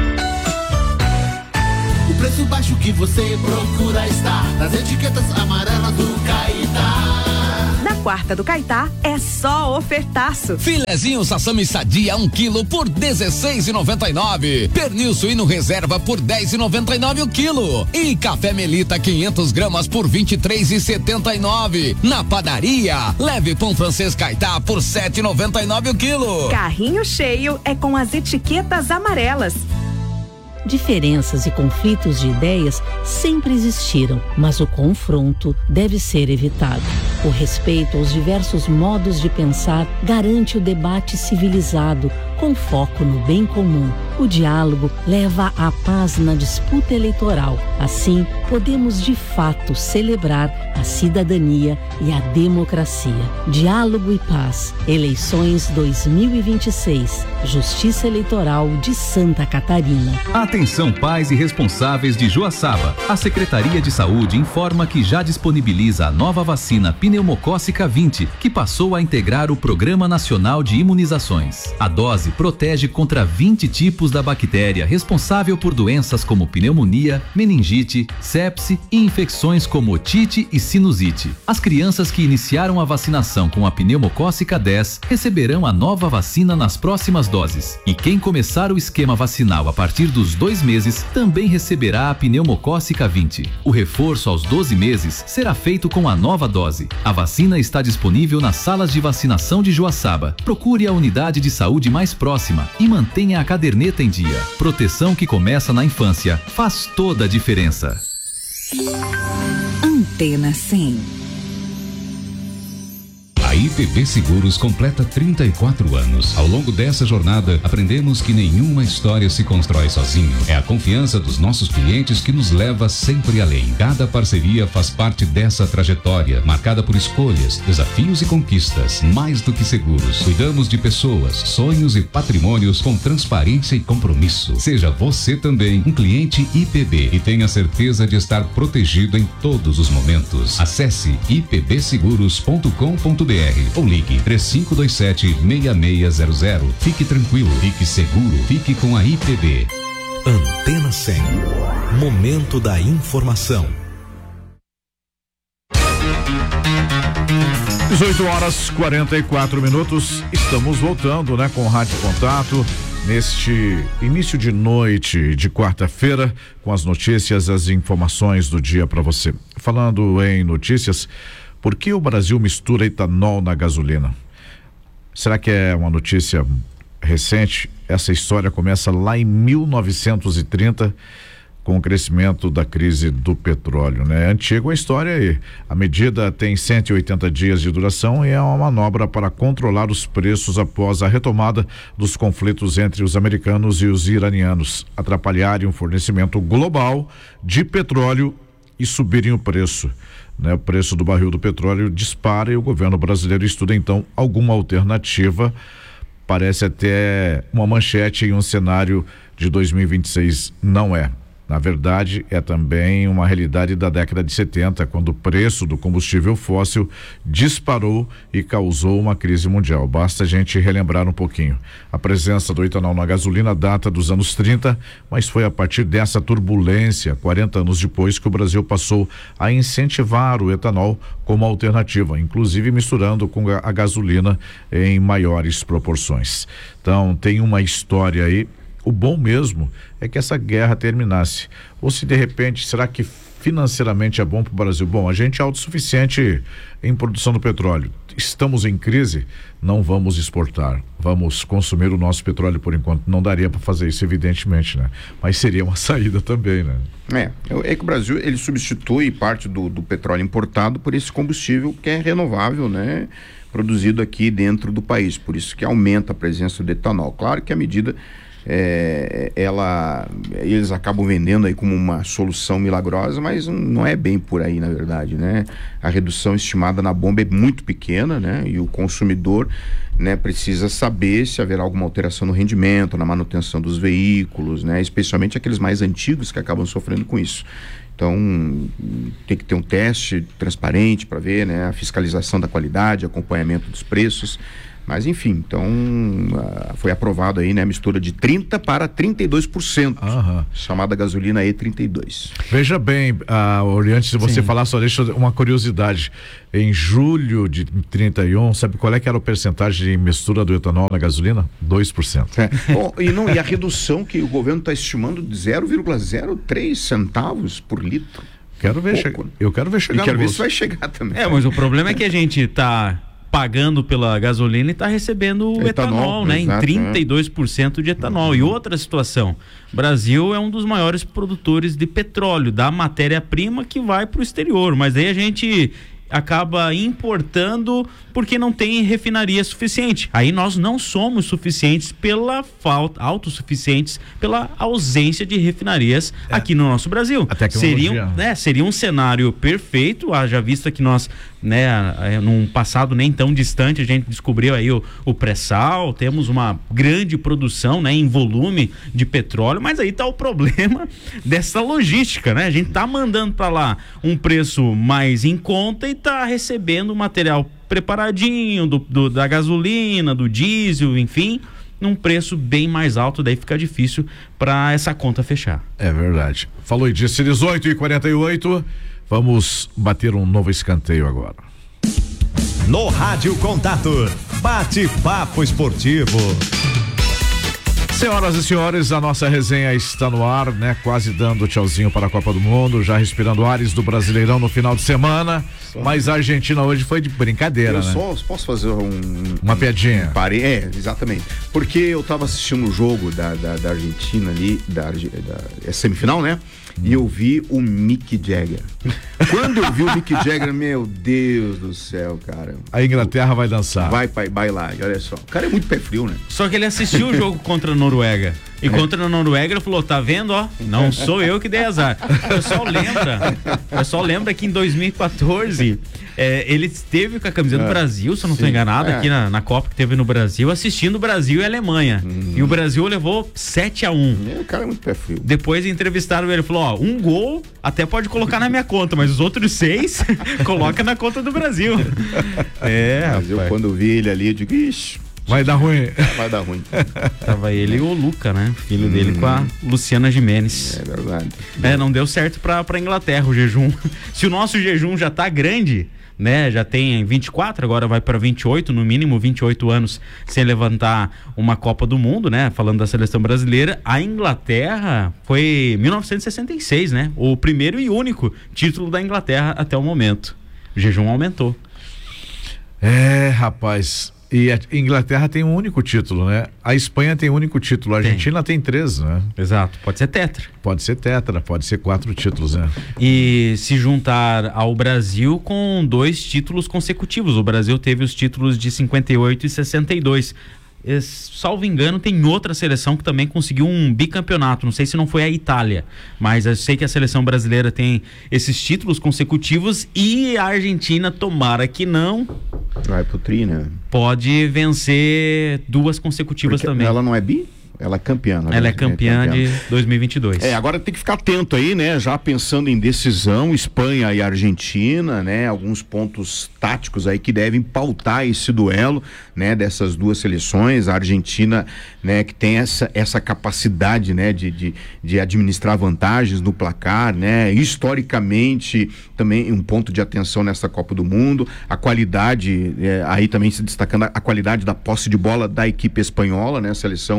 O preço baixo que você procura está nas etiquetas amarelas do Caetá. Na quarta do Caetá é só ofertaço. Filezinho Sassami Sadia 1 quilo por R$16,99. Pernil suíno reserva por R$10,99 o quilo. E café Melita 500 gramas por R$23,79. Na padaria, leve pão francês Caetá por R$7,99 o quilo. Carrinho cheio é com as etiquetas amarelas. Diferenças e conflitos de ideias sempre existiram, mas o confronto deve ser evitado. O respeito aos diversos modos de pensar garante o debate civilizado, com foco no bem comum. O diálogo leva à paz na disputa eleitoral. Assim, podemos de fato celebrar a cidadania e a democracia. Diálogo e paz. Eleições 2026. Justiça Eleitoral de Santa Catarina. Atenção, pais e responsáveis de Joaçaba. A Secretaria de Saúde informa que já disponibiliza a nova vacina pneumocócica 20, que passou a integrar o Programa Nacional de Imunizações. A dose protege contra 20 tipos da bactéria responsável por doenças como pneumonia, meningite, sepse e infecções como otite e sinusite. As crianças que iniciaram a vacinação com a pneumocócica 10 receberão a nova vacina nas próximas doses. E quem começar o esquema vacinal a partir dos 2 meses também receberá a pneumocócica 20. O reforço aos 12 meses será feito com a nova dose. A vacina está disponível nas salas de vacinação de Joaçaba. Procure a unidade de saúde mais próxima e mantenha a caderneta em dia. Proteção que começa na infância faz toda a diferença. Antena 100. A IPB Seguros completa 34 anos. Ao longo dessa jornada, aprendemos que nenhuma história se constrói sozinho. É a confiança dos nossos clientes que nos leva sempre além. Cada parceria faz parte dessa trajetória, marcada por escolhas, desafios e conquistas. Mais do que seguros, cuidamos de pessoas, sonhos e patrimônios com transparência e compromisso. Seja você também um cliente IPB e tenha certeza de estar protegido em todos os momentos. Acesse ipbseguros.com.br ou ligue 3527-6600. Fique tranquilo, fique seguro, fique com a IPB. Antena 100. Momento da informação. 18h44. Estamos voltando, né, com o Rádio Contato neste início de noite de quarta-feira, com as notícias, as informações do dia para você. Falando em notícias, por que o Brasil mistura etanol na gasolina? Será que é uma notícia recente? Essa história começa lá em 1930, com o crescimento da crise do petróleo, né? É antiga a história aí. A medida tem 180 dias de duração e é uma manobra para controlar os preços após a retomada dos conflitos entre os americanos e os iranianos, atrapalharem o fornecimento global de petróleo e subirem o preço. O preço do barril do petróleo dispara e o governo brasileiro estuda então alguma alternativa. Parece até uma manchete em um cenário de 2026. Não é. Na verdade, é também uma realidade da década de 70, quando o preço do combustível fóssil disparou e causou uma crise mundial. Basta a gente relembrar um pouquinho. A presença do etanol na gasolina data dos anos 30, mas foi a partir dessa turbulência, 40 anos depois, que o Brasil passou a incentivar o etanol como alternativa, inclusive misturando com a gasolina em maiores proporções. Então, tem uma história aí. O bom mesmo é que essa guerra terminasse. Ou se de repente, será que financeiramente é bom para o Brasil? Bom, a gente é autossuficiente em produção do petróleo. Estamos em crise, não vamos exportar, vamos consumir o nosso petróleo por enquanto. Não daria para fazer isso, evidentemente, né? Mas seria uma saída também, né? É que o Brasil, ele substitui parte do petróleo importado por esse combustível que é renovável, né? Produzido aqui dentro do país, por isso que aumenta a presença do etanol. Claro que a medida eles acabam vendendo aí como uma solução milagrosa, mas não é bem por aí, na verdade, né? A redução estimada na bomba é muito pequena, né? E o consumidor, né, precisa saber se haverá alguma alteração no rendimento, na manutenção dos veículos, né? Especialmente aqueles mais antigos que acabam sofrendo com isso. Então, tem que ter um teste transparente para ver, né, a fiscalização da qualidade, acompanhamento dos preços. Mas, enfim, então, foi aprovado aí, né, a mistura de 30% para 32%, chamada gasolina E32. Veja bem, antes de você falar, só deixa uma curiosidade. Em julho de 31, sabe qual é que era a percentagem de mistura do etanol na gasolina? 2%. Bom, e a redução que o governo está estimando de 0,03 centavos por litro. Eu quero ver chegar. E quero ver se vai chegar também. Mas o problema é que a gente está pagando pela gasolina e está recebendo o etanol, né? Exato, em 32% de etanol. E outra situação, Brasil é um dos maiores produtores de petróleo, da matéria-prima que vai para o exterior, mas aí a gente acaba importando porque não tem refinaria suficiente. Aí nós não somos suficientes pela falta, autossuficientes pela ausência de refinarias aqui no nosso Brasil. Seria um cenário perfeito, haja vista que nós, né, num passado nem tão distante, a gente descobriu aí o pré-sal, temos uma grande produção, né, em volume de petróleo, mas aí tá o problema dessa logística, né? A gente tá mandando para lá um preço mais em conta e tá recebendo o material preparadinho da gasolina, do diesel, enfim, num preço bem mais alto, daí fica difícil para essa conta fechar. É verdade. Falou e disse 18h48, vamos bater um novo escanteio agora. No Rádio Contato, bate-papo esportivo. Senhoras e senhores, a nossa resenha está no ar, né? Quase dando tchauzinho para a Copa do Mundo, já respirando ares do Brasileirão no final de semana. Mas a Argentina hoje foi de brincadeira, né? Posso fazer uma piadinha? Exatamente. Porque eu estava assistindo o jogo da Argentina ali, da semifinal, né? E eu vi o Mick Jagger. Quando eu vi o Mick Jagger, meu Deus do céu, cara. A Inglaterra vai dançar. Vai lá, e olha só. O cara é muito pé frio, né? Só que ele assistiu o jogo contra a Noruega. E contra a Noruega ele falou, tá vendo, ó? Não sou eu que dei azar. O pessoal lembra que em 2014 ele esteve com a camisa do Brasil, se eu não estou enganado, aqui na Copa que teve no Brasil, assistindo o Brasil e a Alemanha. E o Brasil levou 7-1. O cara é muito pé frio. Depois entrevistaram ele, falou, ó, um gol até pode colocar na minha conta, mas os outros 6 coloca na conta do Brasil. Mas eu quando vi ele ali, eu digo, ixi, vai dar ruim. Vai dar ruim. Tava ele e o Luca, né? Filho dele com a Luciana Gimenez. É verdade. Não deu certo pra Inglaterra o jejum. Se o nosso jejum já tá grande, né? Já tem 24, agora vai para 28, no mínimo 28 anos sem levantar uma Copa do Mundo, né? Falando da seleção brasileira, a Inglaterra foi 1966, né? O primeiro e único título da Inglaterra até o momento. O jejum aumentou. Rapaz. E a Inglaterra tem um único título, né? A Espanha tem um único título, a Argentina tem 3, né? Exato, pode ser tetra. Pode ser tetra, pode ser 4 títulos, né? E se juntar ao Brasil com 2 títulos consecutivos. O Brasil teve os títulos de 58 e 62. Salvo engano, tem outra seleção que também conseguiu um bicampeonato, não sei se não foi a Itália, mas eu sei que a seleção brasileira tem esses títulos consecutivos e a Argentina, tomara que não, vai pro tri, né? Pode vencer 2 consecutivas. Porque também. Ela não é bi? Ela é campeã. Ela é campeã de 2022. Agora tem que ficar atento aí, né? Já pensando em decisão, Espanha e Argentina, né? Alguns pontos táticos aí que devem pautar esse duelo, né? Dessas duas seleções. A Argentina, né? Que tem essa capacidade, né? De administrar vantagens no placar, né? Historicamente, também um ponto de atenção nessa Copa do Mundo. A qualidade, aí também se destacando a qualidade da posse de bola da equipe espanhola, né? A seleção espanhola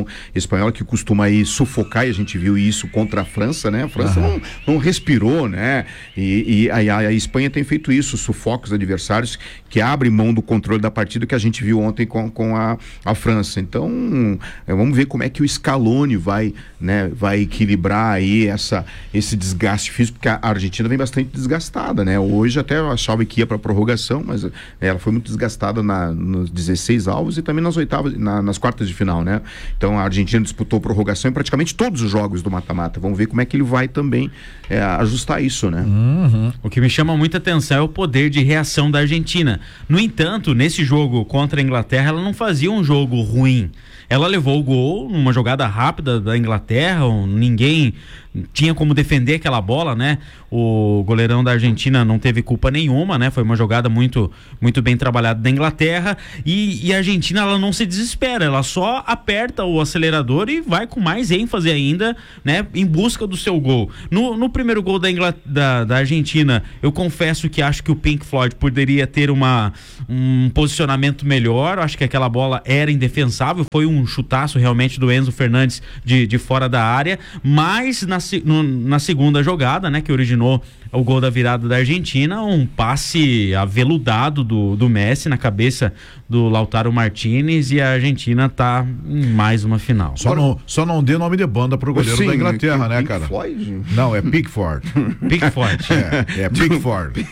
espanhola, que costuma aí sufocar, e a gente viu isso contra a França, né? A França não respirou, né? E a Espanha tem feito isso, sufoca os adversários, que abrem mão do controle da partida, que a gente viu ontem com a França. Então, vamos ver como é que o Scaloni vai equilibrar aí esse desgaste físico, porque a Argentina vem bastante desgastada, né? Hoje até eu achava que ia para prorrogação, mas ela foi muito desgastada nos 16 avos e também nas oitavas, nas quartas de final, né? Então a Argentina disputou prorrogação em praticamente todos os jogos do mata-mata. Vamos ver como é que ele vai também ajustar isso, né? O que me chama muita atenção é o poder de reação da Argentina. No entanto, nesse jogo contra a Inglaterra, ela não fazia um jogo ruim. Ela levou o gol numa jogada rápida da Inglaterra, ninguém tinha como defender aquela bola, né? O goleirão da Argentina não teve culpa nenhuma, né? Foi uma jogada muito, muito bem trabalhada da Inglaterra, e a Argentina, ela não se desespera, ela só aperta o acelerador e vai com mais ênfase ainda, né? Em busca do seu gol. No primeiro gol da Argentina, eu confesso que acho que o Pink Floyd poderia ter um posicionamento melhor, acho que aquela bola era indefensável, foi um chutaço realmente do Enzo Fernandes de fora da área, mas na segunda jogada, né, que originou o gol da virada da Argentina, um passe aveludado do Messi na cabeça do Lautaro Martinez, e a Argentina tá em mais uma final. Só não dê nome de banda pro goleiro da Inglaterra, né, cara? Floyd? Não, é Pickford. Pickford. É Pickford.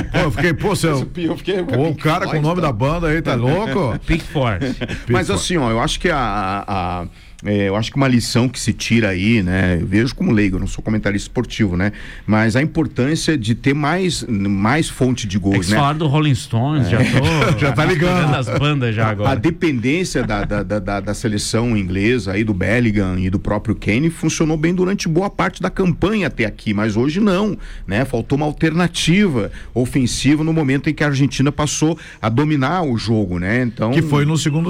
O cara com o nome da banda aí, tá louco? Pickford. Mas assim, ó, eu acho que eu acho que uma lição que se tira aí, né? Eu vejo como leigo, eu não sou comentarista esportivo, né? Mas a importância de ter mais fonte de gols, né? Falar do Rolling Stones, já tá ligando as bandas já agora. A dependência da seleção inglesa aí, do Bellingham e do próprio Kane, funcionou bem durante boa parte da campanha até aqui, mas hoje não, né? Faltou uma alternativa ofensiva no momento em que a Argentina passou a dominar o jogo, né? Então, que foi no segundo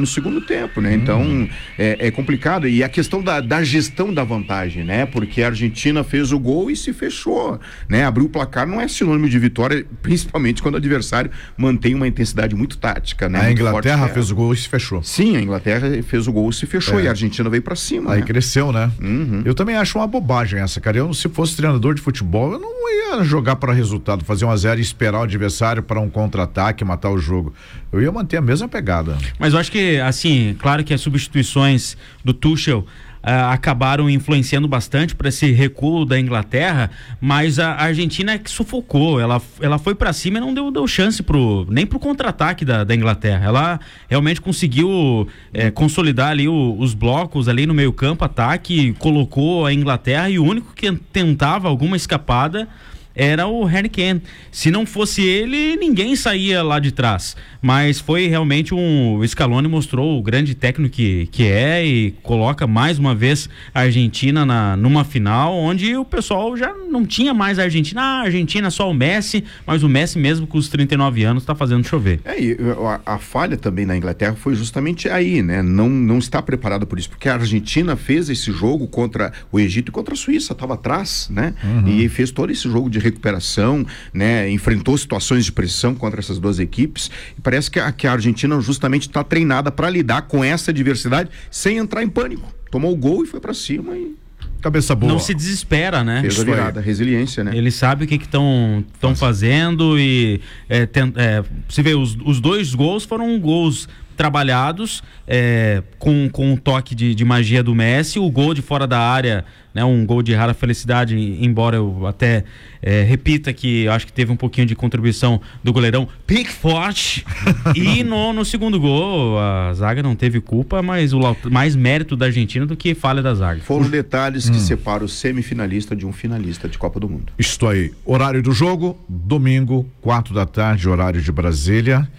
tempo. Né? Então, é complicado, e a questão da gestão da vantagem, né? Porque a Argentina fez o gol e se fechou, né? Abrir o placar não é sinônimo de vitória, principalmente quando o adversário mantém uma intensidade muito tática, né? A Inglaterra fez o gol e se fechou. Sim, a Inglaterra fez o gol e se fechou, e a Argentina veio pra cima. Aí cresceu, né? Eu também acho uma bobagem essa, cara. Eu, se fosse treinador de futebol, eu não ia jogar para resultado, fazer 1-0 e esperar o adversário para um contra-ataque, matar o jogo. Eu ia manter a mesma pegada. Mas eu acho que, assim, claro que as substituições do Tuchel acabaram influenciando bastante para esse recuo da Inglaterra, mas a Argentina é que sufocou, ela foi para cima e não deu chance nem pro contra-ataque da Inglaterra. Ela realmente conseguiu consolidar ali os blocos ali no meio campo, ataque, colocou a Inglaterra, e o único que tentava alguma escapada era o Harry Kane. Se não fosse ele, ninguém saía lá de trás. Mas foi realmente o Scaloni mostrou o grande técnico que é, e coloca mais uma vez a Argentina numa final, onde o pessoal já não tinha mais a Argentina. A Argentina só o Messi, mas o Messi mesmo com os 39 anos está fazendo chover. A falha também na Inglaterra foi justamente aí, né? Não está preparada por isso, porque a Argentina fez esse jogo contra o Egito e contra a Suíça, estava atrás, né? E fez todo esse jogo de recuperação, né? Enfrentou situações de pressão contra essas duas equipes, e parece que a Argentina justamente está treinada para lidar com essa adversidade sem entrar em pânico. Tomou o gol e foi para cima e cabeça boa. Não se desespera, né? Fez a virada, resiliência, né? Eles sabem o que estão fazendo, e você vê, os dois gols foram gols trabalhados, com um toque de magia do Messi. O gol de fora da área, né, um gol de rara felicidade, embora eu até repita que eu acho que teve um pouquinho de contribuição do goleirão Pickford. E no segundo gol a zaga não teve culpa, mas mais mérito da Argentina do que falha da zaga. Foram detalhes que separam o semifinalista de um finalista de Copa do Mundo. Isto aí, horário do jogo, domingo, 4 da tarde, horário de Brasília.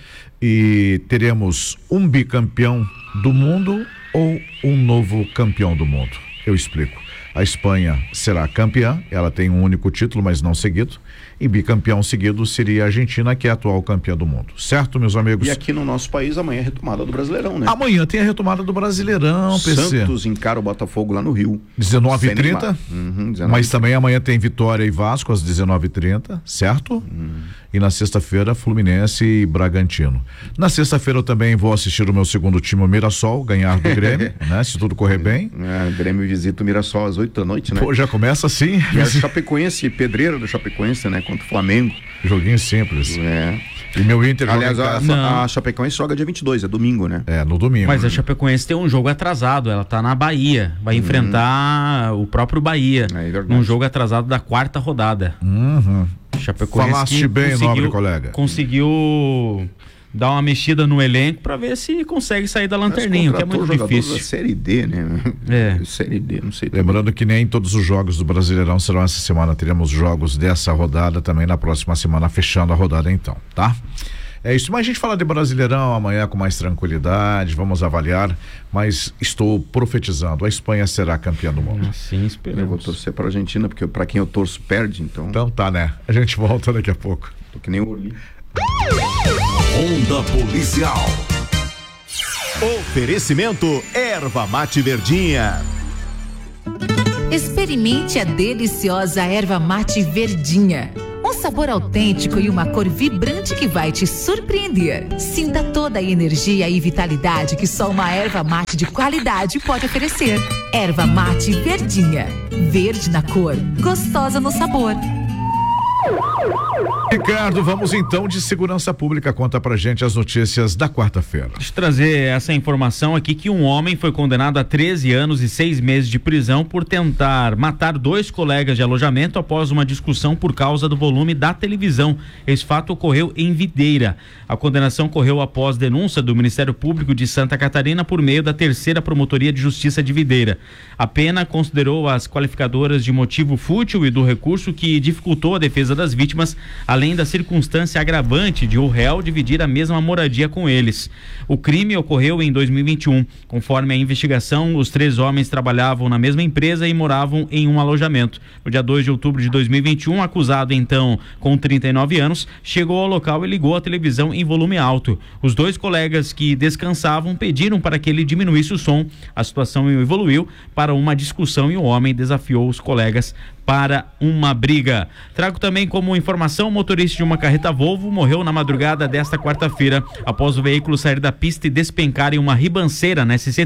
E teremos um bicampeão do mundo ou um novo campeão do mundo? Eu explico. A Espanha será campeã, ela tem um único título, mas não seguido, e bicampeão seguido seria a Argentina, que é a atual campeã do mundo. Certo, meus amigos? E aqui no nosso país, amanhã é a retomada do Brasileirão, né? Amanhã tem a retomada do Brasileirão, PC. Santos encara o Botafogo lá no Rio. 19h30, mas também amanhã tem Vitória e Vasco às 19h30, certo? E na sexta-feira, Fluminense e Bragantino. Na sexta-feira eu também vou assistir o meu segundo time, o Mirassol, ganhar do Grêmio, né? Se tudo correr bem. O Grêmio visita o Mirassol às 8 da noite, né? Pô, já começa assim. E a Chapecoense, pedreira do Chapecoense, né? Contra o Flamengo. Joguinho simples. É. E meu Inter... Aliás, a Chapecoense joga dia 22, é domingo, né? É, no domingo. Mas a Chapecoense tem um jogo atrasado, ela tá na Bahia, vai enfrentar o próprio Bahia, num jogo atrasado da 4ª rodada. Chapecoense Falaste bem, nobre colega. Conseguiu dar uma mexida no elenco pra ver se consegue sair da lanterninha, que é muito difícil. Da Série D, né? Série D, não sei. Lembrando que nem todos os jogos do Brasileirão serão essa semana, teremos jogos dessa rodada também na próxima semana, fechando a rodada então, tá? É isso, mas a gente fala de Brasileirão amanhã com mais tranquilidade, vamos avaliar, mas estou profetizando, a Espanha será campeã do mundo. Sim, esperamos. Eu vou torcer para a Argentina, porque para quem eu torço perde, então... Então tá, né? A gente volta daqui a pouco. Tô que nem o Orli. Onda Policial. Oferecimento Erva Mate Verdinha. Experimente a deliciosa Erva Mate Verdinha. Um sabor autêntico e uma cor vibrante que vai te surpreender. Sinta toda a energia e vitalidade que só uma erva mate de qualidade pode oferecer. Erva Mate Verdinha. Verde na cor, gostosa no sabor. Ricardo, vamos então de segurança pública. Conta pra gente as notícias da quarta-feira. Deixa eu trazer essa informação aqui que um homem foi condenado a 13 anos e 6 meses de prisão por tentar matar 2 colegas de alojamento após uma discussão por causa do volume da televisão. Esse fato ocorreu em Videira. A condenação ocorreu após denúncia do Ministério Público de Santa Catarina por meio da 3ª Promotoria de Justiça de Videira. A pena considerou as qualificadoras de motivo fútil e do recurso que dificultou a defesa das vítimas, além da circunstância agravante de o réu dividir a mesma moradia com eles. O crime ocorreu em 2021. Conforme a investigação, os 3 homens trabalhavam na mesma empresa e moravam em um alojamento. No dia 2 de outubro de 2021, o acusado, então, com 39 anos, chegou ao local e ligou a televisão em volume alto. Os 2 colegas que descansavam pediram para que ele diminuísse o som. A situação evoluiu para uma discussão e o homem desafiou os colegas para uma briga. Trago também como informação: o motorista de uma carreta Volvo morreu na madrugada desta quarta-feira após o veículo sair da pista e despencar em uma ribanceira na SC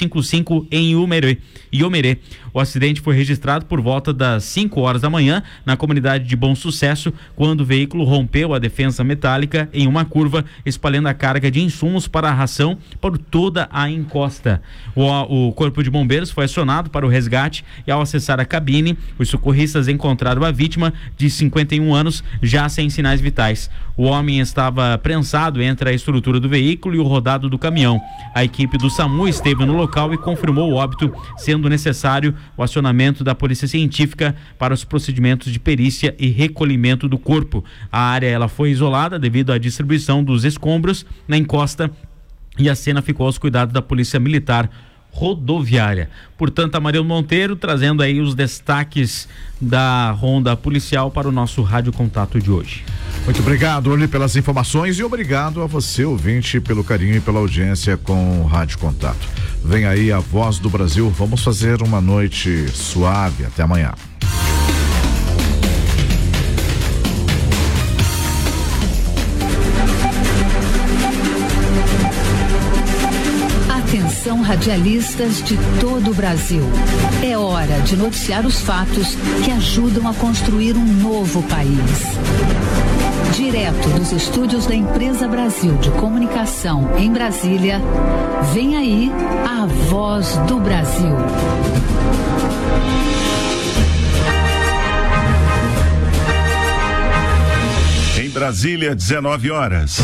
355 em Iomerê. O acidente foi registrado por volta das 5 horas da manhã na comunidade de Bom Sucesso, quando o veículo rompeu a defensa metálica em uma curva, espalhando a carga de insumos para a ração por toda a encosta. O corpo de bombeiros foi acionado para o resgate e, ao acessar a cabine, os socorristas encontraram a vítima de 51 anos já sem sinais vitais. O homem estava prensado entre a estrutura do veículo e o rodado do caminhão. A equipe do SAMU esteve no local e confirmou o óbito, sendo necessário o acionamento da polícia científica para os procedimentos de perícia e recolhimento do corpo. A área ela foi isolada devido à distribuição dos escombros na encosta e a cena ficou aos cuidados da Polícia Militar Rodoviária. Portanto, a Mariano Monteiro trazendo aí os destaques da ronda policial para o nosso Rádio Contato de hoje. Muito obrigado, Oli, pelas informações, e obrigado a você, ouvinte, pelo carinho e pela audiência com o Rádio Contato. Vem aí a Voz do Brasil. Vamos fazer uma noite suave. Até amanhã. Atenção, radialistas de todo o Brasil. É hora de noticiar os fatos que ajudam a construir um novo país. Direto dos estúdios da Empresa Brasil de Comunicação em Brasília, vem aí a Voz do Brasil. Em Brasília, 19 horas.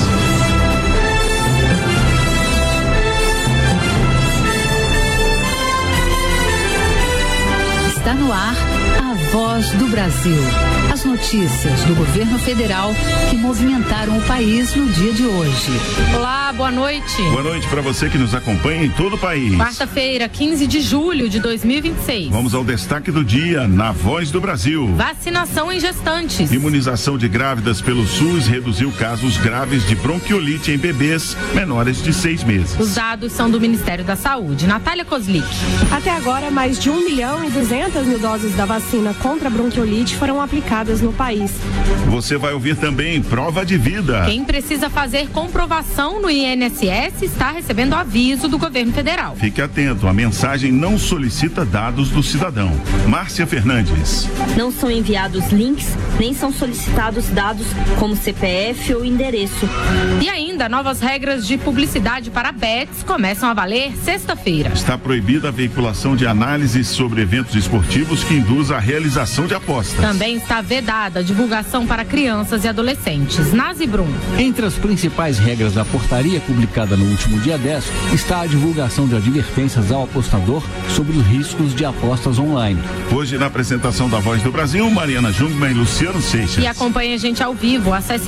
Está no ar a Voz do Brasil. As notícias do governo federal que movimentaram o país no dia de hoje. Olá, boa noite. Boa noite para você que nos acompanha em todo o país. Quarta-feira, 15 de julho de 2026. Vamos ao destaque do dia na Voz do Brasil. Vacinação em gestantes. Imunização de grávidas pelo SUS reduziu casos graves de bronquiolite em bebês menores de 6 meses. Os dados são do Ministério da Saúde. Natália Kozlik. Até agora, mais de 1.200.000 doses da vacina vacina contra a bronquiolite foram aplicadas no país. Você vai ouvir também prova de vida. Quem precisa fazer comprovação no INSS está recebendo aviso do governo federal. Fique atento, a mensagem não solicita dados do cidadão. Márcia Fernandes. Não são enviados links, nem são solicitados dados como CPF ou endereço. E ainda, novas regras de publicidade para bets começam a valer sexta-feira. Está proibida a veiculação de análises sobre eventos esportivos que induzam a realização de apostas. Também está vedada a divulgação para crianças e adolescentes. Nazi Brum. Entre as principais regras da portaria publicada no último dia 10 está a divulgação de advertências ao apostador sobre os riscos de apostas online. Hoje, na apresentação da Voz do Brasil, Mariana Jungmann e Luciano Seixas. E acompanhe a gente ao vivo. Acesse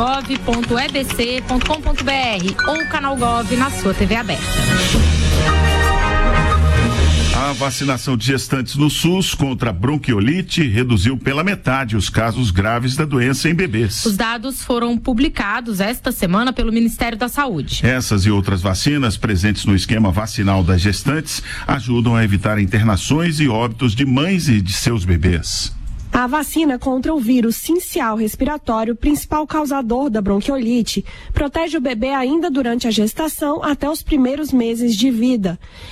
radiogov.ebc.com.br ou o canal Gov na sua TV aberta. A vacinação de gestantes no SUS contra a bronquiolite reduziu pela metade os casos graves da doença em bebês. Os dados foram publicados esta semana pelo Ministério da Saúde. Essas e outras vacinas presentes no esquema vacinal das gestantes ajudam a evitar internações e óbitos de mães e de seus bebês. A vacina contra o vírus sincial respiratório, principal causador da bronquiolite, protege o bebê ainda durante a gestação até os primeiros meses de vida.